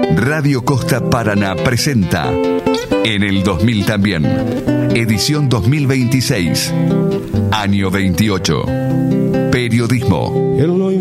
Radio Costa Paraná presenta En el 2000 también, edición 2026, año 28. Periodismo.